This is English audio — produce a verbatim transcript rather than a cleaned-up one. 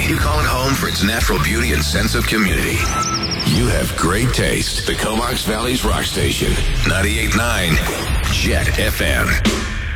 Valley. You call it home for its natural beauty and sense of community. You have great taste. The Comox Valley's rock station. ninety-eight point nine Jet F M.